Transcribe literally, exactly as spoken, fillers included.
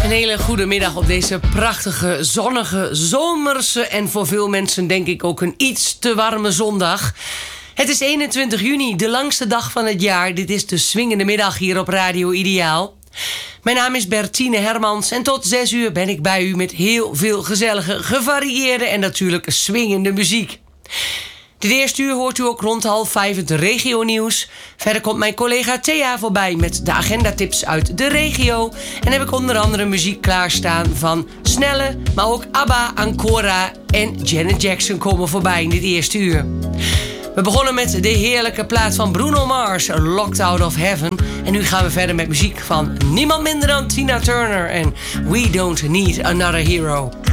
Een hele goede middag op deze prachtige, zonnige, zomerse en voor veel mensen denk ik ook een iets te warme zondag. Het is eenentwintig juni, de langste dag van het jaar. Dit is de swingende middag hier op Radio Ideaal. Mijn naam is Bertine Hermans en tot zes uur ben ik bij u met heel veel gezellige, gevarieerde en natuurlijk swingende muziek. Dit eerste uur hoort u ook rond half vijf het regionieuws. Verder komt mijn collega Thea voorbij met de agendatips uit de regio. En heb ik onder andere muziek klaarstaan van Snelle, maar ook ABBA, Ancora en Janet Jackson komen voorbij in dit eerste uur. We begonnen met de heerlijke plaat van Bruno Mars, Locked Out of Heaven. En nu gaan we verder met muziek van niemand minder dan Tina Turner en We Don't Need Another Hero.